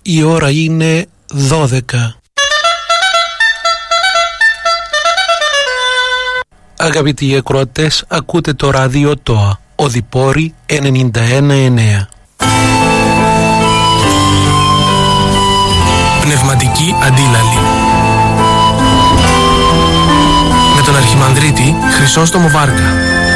Η ώρα είναι 12. Αγαπητοί ακροατές, ακούτε το ράδιο ΤΟΑ, Οδυπόρη 91,9. Πνευματική αντίλαλη με τον Αρχιμανδρίτη Χρυσόστομο Βάρκα.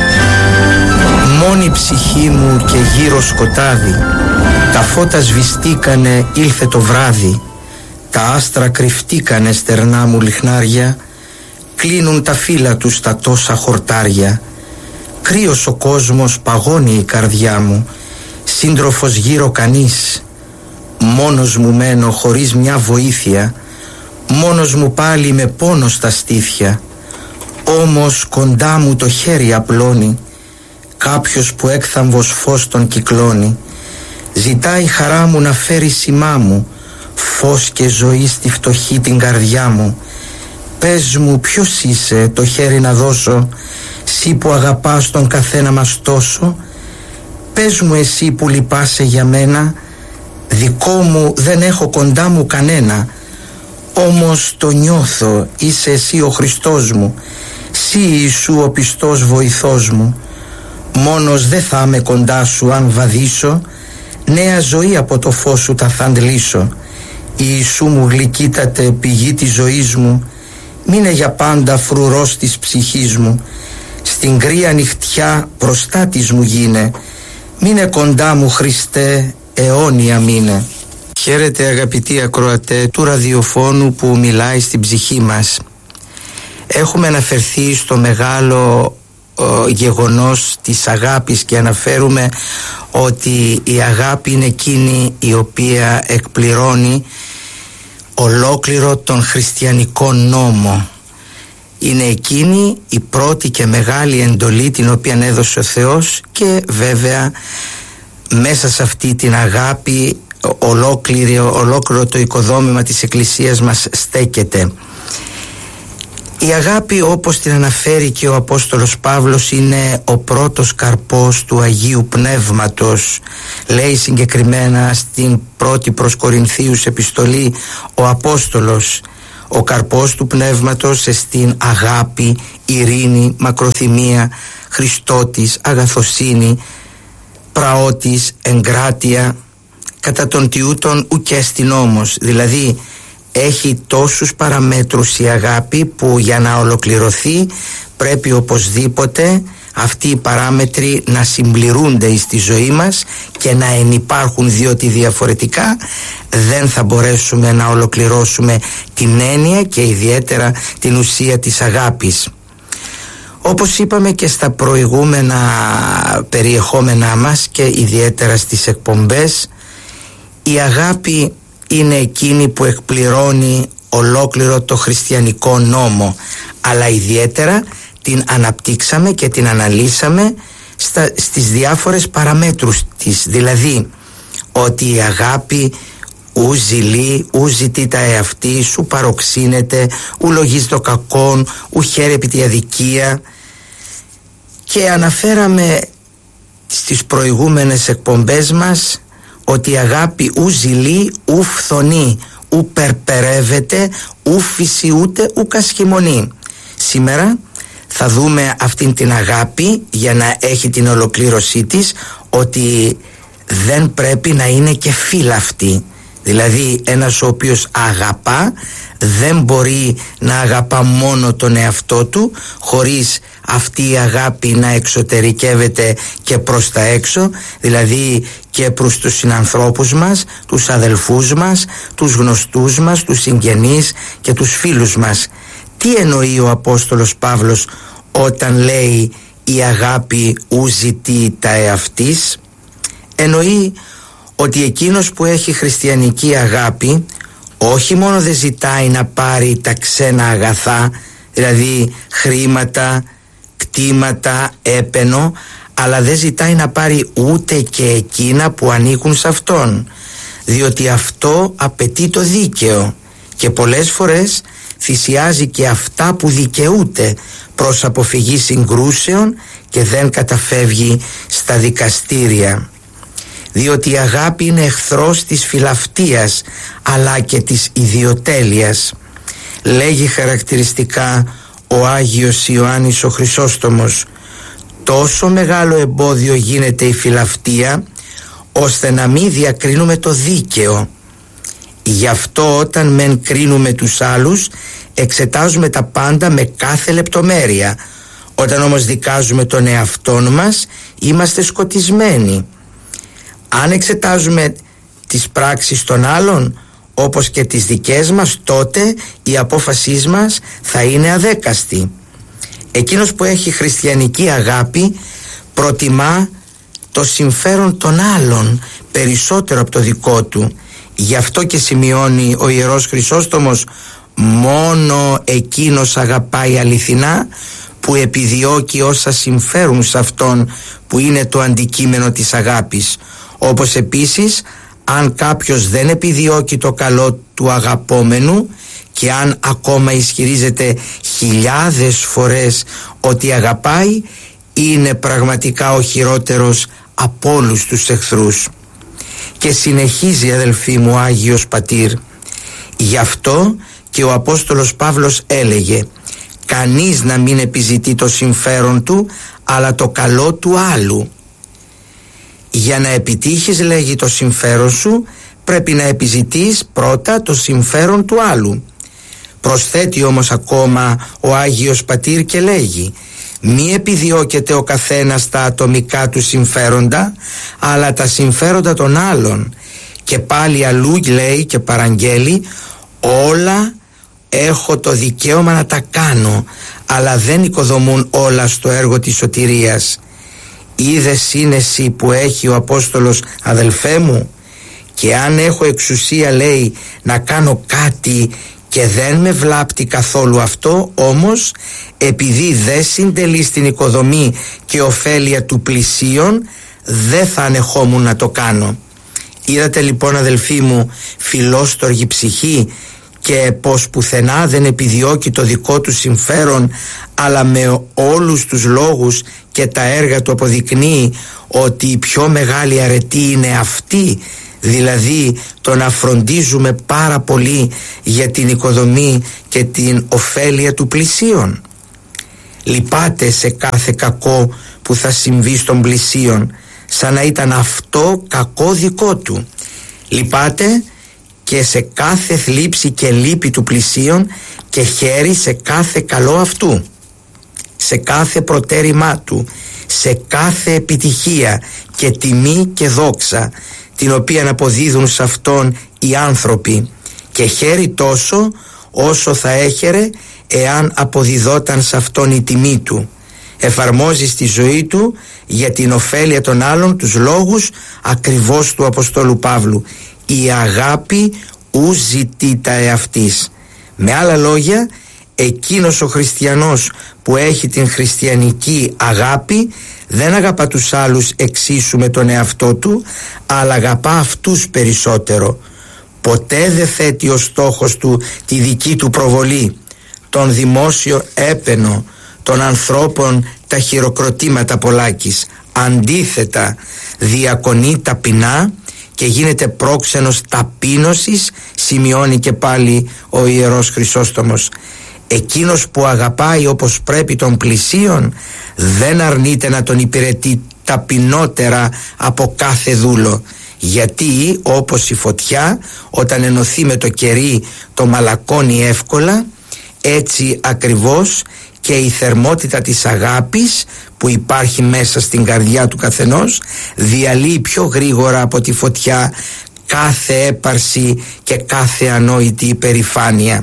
Μόνη ψυχή μου και γύρω σκοτάδι, τα φώτα σβηστήκανε, ήλθε το βράδυ, τα άστρα κρυφτήκανε στερνά μου λιχνάρια, κλείνουν τα φύλλα τους τα τόσα χορτάρια. Κρύος ο κόσμος, παγώνει η καρδιά μου, σύντροφος γύρω κανείς. Μόνος μου μένω χωρίς μια βοήθεια, μόνος μου πάλι με πόνο στα στήθια. Όμως κοντά μου το χέρι απλώνει κάποιος που έκθαμβος φως τον κυκλώνει. Ζητάει χαρά μου να φέρει σημά μου, φως και ζωή στη φτωχή την καρδιά μου. Πες μου ποιος είσαι, το χέρι να δώσω, σύ που αγαπάς τον καθένα μας τόσο. Πες μου εσύ που λυπάσαι για μένα, δικό μου δεν έχω κοντά μου κανένα. Όμως το νιώθω, είσαι εσύ ο Χριστός μου, σύ Ιησού ο πιστός βοηθός μου. Μόνος δεν θα είμαι κοντά σου αν βαδίσω, νέα ζωή από το φως σου τα θα αντλήσω. Ιησού μου γλυκύτατε πηγή της ζωής μου, μείνε για πάντα φρουρός της ψυχής μου. Στην κρύα νυχτιά προστάτης μου γίνε, μείνε κοντά μου Χριστέ, αιώνια μείνε. Χαίρετε αγαπητοί ακροατέ του ραδιοφώνου που μιλάει στην ψυχή μας. Έχουμε αναφερθεί στο μεγάλο γεγονός της αγάπης και αναφέρουμε ότι η αγάπη είναι εκείνη η οποία εκπληρώνει ολόκληρο τον χριστιανικό νόμο. Είναι εκείνη η πρώτη και μεγάλη εντολή την οποία έδωσε ο Θεός, και βέβαια μέσα σε αυτή την αγάπη ολόκληρο το οικοδόμημα της Εκκλησίας μας στέκεται. Η αγάπη, όπως την αναφέρει και ο Απόστολος Παύλος, είναι ο πρώτος καρπός του Αγίου Πνεύματος. Λέει συγκεκριμένα στην πρώτη προς Κορινθίους επιστολή ο Απόστολος: ο καρπός του Πνεύματος εστίν αγάπη, ειρήνη, μακροθυμία, Χριστότης, αγαθοσύνη, πραότης, εγκράτεια, κατά των τιούτων ουκέστην όμως. Δηλαδή έχει τόσους παραμέτρους η αγάπη που για να ολοκληρωθεί πρέπει οπωσδήποτε αυτοί οι παράμετροι να συμπληρούνται στη ζωή μας και να ενυπάρχουν, διότι διαφορετικά δεν θα μπορέσουμε να ολοκληρώσουμε την έννοια και ιδιαίτερα την ουσία της αγάπης. Όπως είπαμε και στα προηγούμενα περιεχόμενά μας και ιδιαίτερα στις εκπομπές, η αγάπη είναι εκείνη που εκπληρώνει ολόκληρο το χριστιανικό νόμο, αλλά ιδιαίτερα την αναπτύξαμε και την αναλύσαμε στις διάφορες παραμέτρους της. Δηλαδή ότι η αγάπη ου ζηλεί, ου ζητεί τα εαυτή, σου παροξύνεται, ου λογίζει το κακόν, ου χαίρει επί τη αδικία. Και αναφέραμε στις προηγούμενες εκπομπές μας ότι η αγάπη ου ζηλεί, ου φθονεί, ου περπερεύεται, ου φυσιούται, ου κασχημονεί. Σήμερα θα δούμε αυτήν την αγάπη για να έχει την ολοκλήρωσή της, ότι δεν πρέπει να είναι και φύλαυτη. Δηλαδή ένας ο οποίος αγαπά δεν μπορεί να αγαπά μόνο τον εαυτό του, χωρίς αυτή η αγάπη να εξωτερικεύεται και προς τα έξω, δηλαδή και προς τους συνανθρώπους μας, τους αδελφούς μας, τους γνωστούς μας, τους συγγενείς και τους φίλους μας. Τι εννοεί ο Απόστολος Παύλος όταν λέει η αγάπη ου ζητεί τα εαυτής? Εννοεί ότι εκείνος που έχει χριστιανική αγάπη όχι μόνο δεν ζητάει να πάρει τα ξένα αγαθά, δηλαδή χρήματα, κτήματα, έπαινο, αλλά δεν ζητάει να πάρει ούτε και εκείνα που ανήκουν σε αυτόν, διότι αυτό απαιτεί το δίκαιο και πολλές φορές θυσιάζει και αυτά που δικαιούται προς αποφυγή συγκρούσεων και δεν καταφεύγει στα δικαστήρια. διότι η αγάπη είναι εχθρός της φιλαυτίας αλλά και της ιδιοτέλειας. Λέγει χαρακτηριστικά ο Άγιος Ιωάννης ο Χρυσόστομος: τόσο μεγάλο εμπόδιο γίνεται η φιλαυτία ώστε να μην διακρίνουμε το δίκαιο. Γι' αυτό όταν μεν κρίνουμε τους άλλους εξετάζουμε τα πάντα με κάθε λεπτομέρεια. Όταν όμως δικάζουμε τον εαυτόν μας είμαστε σκοτισμένοι. Αν εξετάζουμε τις πράξεις των άλλων όπως και τις δικές μας, τότε η απόφασή μας θα είναι αδέκαστη. Εκείνος που έχει χριστιανική αγάπη προτιμά το συμφέρον των άλλων περισσότερο από το δικό του. Γι' αυτό και σημειώνει ο Ιερός Χρυσόστομος: μόνο εκείνος αγαπάει αληθινά που επιδιώκει όσα συμφέρουν σε αυτόν που είναι το αντικείμενο της αγάπης. Όπως επίσης, αν κάποιος δεν επιδιώκει το καλό του αγαπόμενου και αν ακόμα ισχυρίζεται χιλιάδες φορές ότι αγαπάει, είναι πραγματικά ο χειρότερος από όλους τους εχθρούς. Και συνεχίζει, αδελφοί μου, ο Άγιος Πατήρ: γι' αυτό και ο Απόστολος Παύλος έλεγε: κανείς να μην επιζητεί το συμφέρον του αλλά το καλό του άλλου. Για να επιτύχεις, λέγει, το συμφέρον σου, πρέπει να επιζητείς πρώτα το συμφέρον του άλλου. Προσθέτει όμως ακόμα ο Άγιος Πατήρ και λέγει: μη επιδιώκεται ο καθένας τα ατομικά του συμφέροντα αλλά τα συμφέροντα των άλλων. Και πάλι αλλού λέει και παραγγέλει: όλα έχω το δικαίωμα να τα κάνω, αλλά δεν οικοδομούν όλα στο έργο της σωτηρίας. Είδε σύνεση που έχει ο Απόστολος, αδελφέ μου? Και αν έχω εξουσία, λέει, να κάνω κάτι και δεν με βλάπτει καθόλου αυτό, όμως επειδή δεν συντελεί στην οικοδομή και ωφέλεια του πλησίον, δεν θα ανεχόμουν να το κάνω. Είδατε λοιπόν, αδελφοί μου, φιλόστοργη ψυχή, και πως πουθενά δεν επιδιώκει το δικό του συμφέρον, αλλά με όλους τους λόγους και τα έργα του αποδεικνύει ότι η πιο μεγάλη αρετή είναι αυτή, δηλαδή το να φροντίζουμε πάρα πολύ για την οικοδομή και την ωφέλεια του πλησίον. Λυπάται σε κάθε κακό που θα συμβεί στον πλησίον, σαν να ήταν αυτό κακό δικό του. Λυπάται και σε κάθε θλίψη και λύπη του πλησίον και χαίρει σε κάθε καλό αυτού, σε κάθε προτέρημά του, σε κάθε επιτυχία και τιμή και δόξα την οποία αποδίδουν σε αυτόν οι άνθρωποι, και χαίρει τόσο όσο θα έχερε εάν αποδιδόταν σε αυτόν η τιμή του. Εφαρμόζει στη ζωή του για την ωφέλεια των άλλων τους λόγους ακριβώς του Αποστόλου Παύλου: η αγάπη ου ζητεί τα εαυτής. Με άλλα λόγια, εκείνος ο χριστιανός που έχει την χριστιανική αγάπη δεν αγαπά τους άλλους εξίσου με τον εαυτό του, αλλά αγαπά αυτούς περισσότερο. Ποτέ δεν θέτει ως στόχος του τη δική του προβολή, τον δημόσιο έπαινο των ανθρώπων, τα χειροκροτήματα πολλάκις. Αντίθετα, διακονεί ταπεινά και γίνεται πρόξενος ταπείνωσης, σημειώνει και πάλι ο Ιερός Χρυσόστομος. Εκείνος που αγαπάει όπως πρέπει τον πλησίον δεν αρνείται να τον υπηρετεί ταπεινότερα από κάθε δούλο, γιατί όπως η φωτιά όταν ενωθεί με το κερί το μαλακώνει εύκολα, έτσι ακριβώς και η θερμότητα της αγάπης που υπάρχει μέσα στην καρδιά του καθενός διαλύει πιο γρήγορα από τη φωτιά κάθε έπαρση και κάθε ανόητη υπερηφάνεια.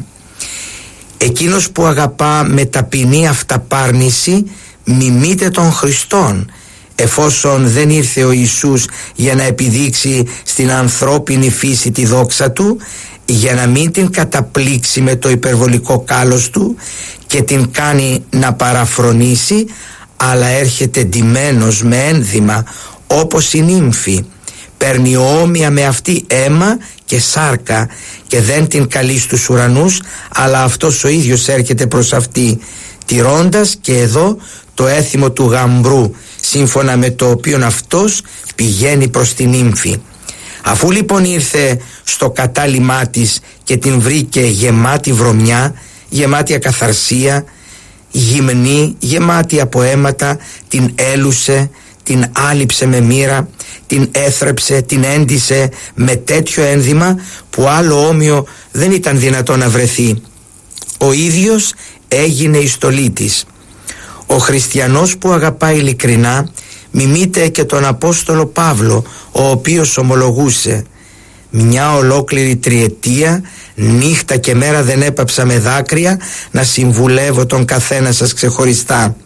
Εκείνος που αγαπά με ταπεινή αυταπάρνηση μιμείται τον Χριστόν, εφόσον δεν ήρθε ο Ιησούς για να επιδείξει στην ανθρώπινη φύση τη δόξα του, για να μην την καταπλήξει με το υπερβολικό κάλος του και την κάνει να παραφρονήσει, αλλά έρχεται ντυμένος με ένδυμα όπως η νύμφη. Παίρνει όμοια με αυτή αίμα και σάρκα και δεν την καλεί στους ουρανούς, αλλά αυτός ο ίδιος έρχεται προς αυτή, τηρώντας και εδώ το έθιμο του γαμπρού, σύμφωνα με το οποίο αυτός πηγαίνει προς την νύμφη. Αφού λοιπόν ήρθε στο κατάλημά της και την βρήκε γεμάτη βρωμιά, γεμάτη ακαθαρσία, γυμνή, γεμάτη από αίματα, την έλουσε, την άλυψε με μοίρα, την έθρεψε, την έντυσε με τέτοιο ένδυμα που άλλο όμοιο δεν ήταν δυνατό να βρεθεί. Ο ίδιος έγινε η στολή της. Ο χριστιανός που αγαπάει ειλικρινά μιμείται και τον Απόστολο Παύλο, ο οποίος ομολογούσε: «Μια ολόκληρη τριετία νύχτα και μέρα δεν έπαψα με δάκρυα να συμβουλεύω τον καθένα σας ξεχωριστά».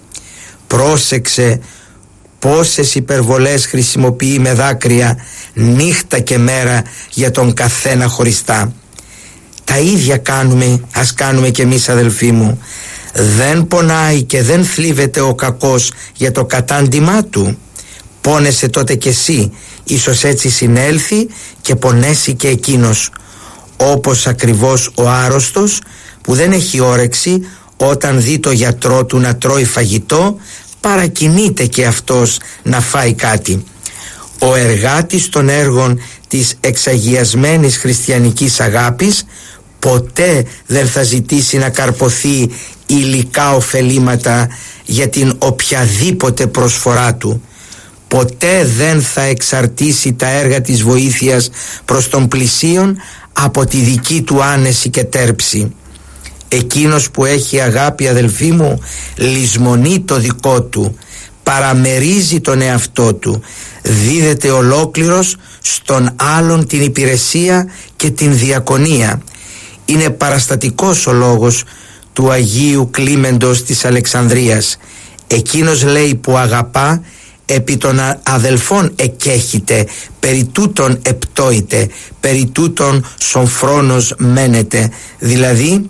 Πρόσεξε πόσες υπερβολές χρησιμοποιεί με δάκρυα νύχτα και μέρα για τον καθένα χωριστά. Τα ίδια ας κάνουμε κι εμείς, αδελφοί μου. Δεν πονάει και δεν θλίβεται ο κακός για το κατάντημά του. Πόνεσαι τότε κι εσύ, ίσως έτσι συνέλθει και πονέσει και εκείνος. Όπως ακριβώς ο άρρωστος που δεν έχει όρεξη, όταν δει το γιατρό του να τρώει φαγητό, παρακινείται και αυτός να φάει κάτι. Ο εργάτης των έργων της εξαγιασμένης χριστιανικής αγάπης ποτέ δεν θα ζητήσει να καρποθεί υλικά ωφελήματα για την οποιαδήποτε προσφορά του. Ποτέ δεν θα εξαρτήσει τα έργα της βοήθειας προς τον πλησίον από τη δική του άνεση και τέρψη. Εκείνος που έχει αγάπη, αδελφοί μου, λησμονεί το δικό του, παραμερίζει τον εαυτό του, δίδεται ολόκληρος στον άλλον την υπηρεσία και την διακονία. Είναι παραστατικός ο λόγος του Αγίου Κλίμεντος της Αλεξανδρίας. Εκείνος λέει που αγαπά, επί των αδελφών εκέχεται, περί τούτων επτόηται, περί τούτων σομφρόνος μένεται. Δηλαδή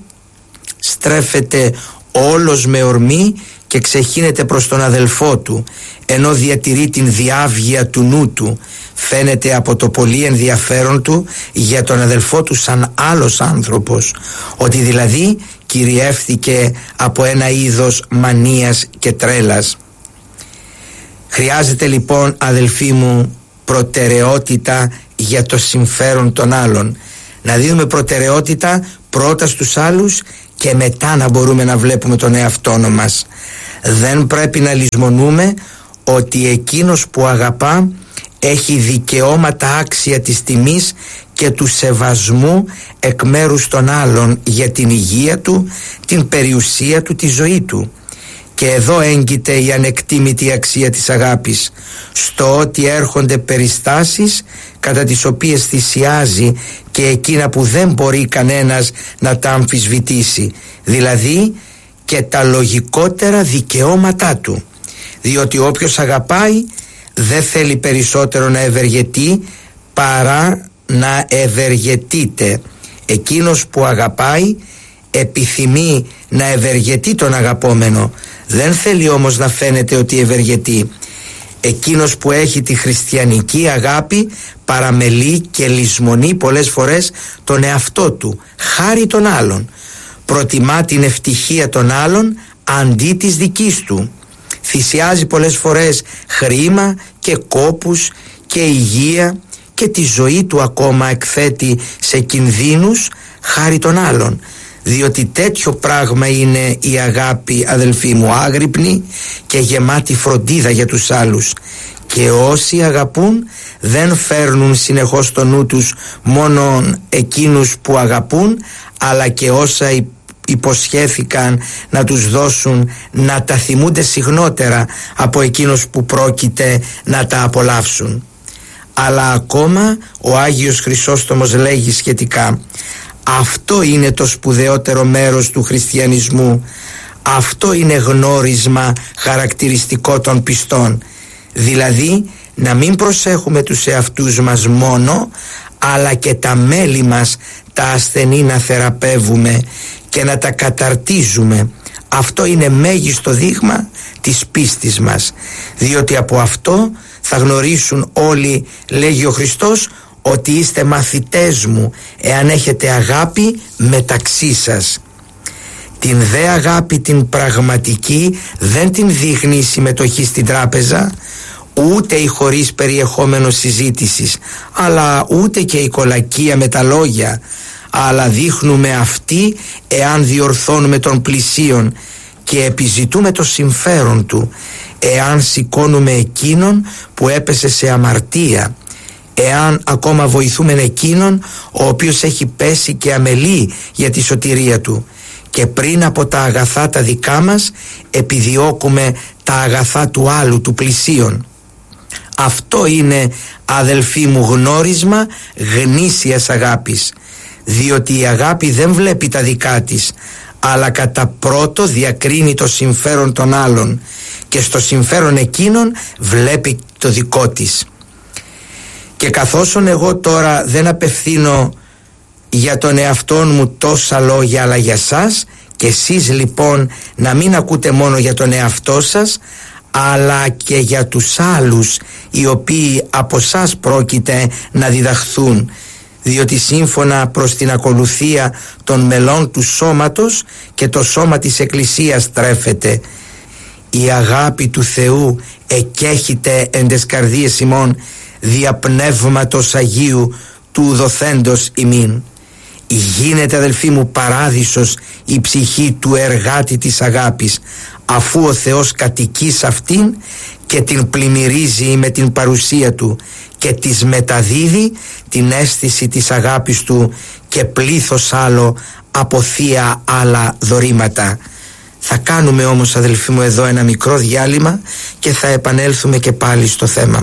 στρέφεται όλος με ορμή και ξεχύνεται προς τον αδελφό του, ενώ διατηρεί την διάβγεια του νου του. Φαίνεται από το πολύ ενδιαφέρον του για τον αδελφό του σαν άλλος άνθρωπος, ότι δηλαδή κυριεύθηκε από ένα είδος μανίας και τρέλας. Χρειάζεται λοιπόν, αδελφοί μου, προτεραιότητα για το συμφέρον των άλλων. Να δίνουμε προτεραιότητα πρώτα στους άλλους και μετά να μπορούμε να βλέπουμε τον εαυτό μας. Δεν πρέπει να λησμονούμε ότι εκείνος που αγαπά έχει δικαιώματα άξια της τιμής και του σεβασμού εκ μέρους των άλλων για την υγεία του, την περιουσία του, τη ζωή του. Και εδώ έγκυται η ανεκτήμητη αξία της αγάπης, στο ότι έρχονται περιστάσεις κατά τις οποίες θυσιάζει και εκείνα που δεν μπορεί κανένας να τα αμφισβητήσει, δηλαδή και τα λογικότερα δικαιώματά του. Διότι όποιος αγαπάει δεν θέλει περισσότερο να ευεργετεί παρά να ευεργετείται. Εκείνος που αγαπάει επιθυμεί να ευεργετεί τον αγαπόμενο, δεν θέλει όμως να φαίνεται ότι ευεργετεί. Εκείνος που έχει τη χριστιανική αγάπη παραμελεί και λησμονεί πολλές φορές τον εαυτό του, χάρη των άλλων. Προτιμά την ευτυχία των άλλων αντί της δικής του. Θυσιάζει πολλές φορές χρήμα και κόπους και υγεία και τη ζωή του ακόμα εκθέτει σε κινδύνους χάρη των άλλων. Διότι τέτοιο πράγμα είναι η αγάπη, αδελφοί μου, άγρυπνη και γεμάτη φροντίδα για τους άλλους. Και όσοι αγαπούν δεν φέρνουν συνεχώς στο νου τους μόνο εκείνους που αγαπούν, αλλά και όσα υποσχέθηκαν να τους δώσουν, να τα θυμούνται συχνότερα από εκείνους που πρόκειται να τα απολαύσουν. Αλλά ακόμα ο Άγιος Χρυσόστομος λέγει σχετικά: αυτό είναι το σπουδαιότερο μέρος του χριστιανισμού. Αυτό είναι γνώρισμα χαρακτηριστικό των πιστών. Δηλαδή να μην προσέχουμε τους εαυτούς μας μόνο, αλλά και τα μέλη μας τα ασθενή να θεραπεύουμε και να τα καταρτίζουμε. Αυτό είναι μέγιστο δείγμα της πίστης μας, διότι από αυτό θα γνωρίσουν όλοι, λέγει ο Χριστός, ότι είστε μαθητές μου εάν έχετε αγάπη μεταξύ σας. Την δε αγάπη την πραγματική δεν την δείχνει η συμμετοχή στην τράπεζα, ούτε η χωρίς περιεχόμενο συζήτησης, αλλά ούτε και η κολακία με τα λόγια, αλλά δείχνουμε αυτή εάν διορθώνουμε τον πλησίον και επιζητούμε το συμφέρον του, εάν σηκώνουμε εκείνον που έπεσε σε αμαρτία, εάν ακόμα βοηθούμε εκείνον ο οποίος έχει πέσει και αμελεί για τη σωτηρία του, και πριν από τα αγαθά τα δικά μας επιδιώκουμε τα αγαθά του άλλου, του πλησίον. Αυτό είναι, αδελφοί μου, γνώρισμα γνήσιας αγάπης, διότι η αγάπη δεν βλέπει τα δικά της, αλλά κατά πρώτο διακρίνει το συμφέρον των άλλων και στο συμφέρον εκείνων βλέπει το δικό της. Και καθώς εγώ τώρα δεν απευθύνω για τον εαυτόν μου τόσα λόγια, αλλά για σας, και εσείς λοιπόν να μην ακούτε μόνο για τον εαυτό σας, αλλά και για τους άλλους οι οποίοι από σας πρόκειται να διδαχθούν, διότι σύμφωνα προς την ακολουθία των μελών του σώματος και το σώμα της Εκκλησίας τρέφεται. Η αγάπη του Θεού εκέχυται εν τες καρδίες ημών δια Πνεύματος Αγίου του δοθέντος ημίν. Γίνεται, αδελφοί μου, παράδεισος η ψυχή του εργάτη της αγάπης, αφού ο Θεός κατοικεί σε αυτήν και την πλημμυρίζει με την παρουσία του και της μεταδίδει την αίσθηση της αγάπης του και πλήθος άλλο από θεία άλλα δωρήματα. Θα κάνουμε όμως, αδελφοί μου, εδώ ένα μικρό διάλειμμα και θα επανέλθουμε και πάλι στο θέμα.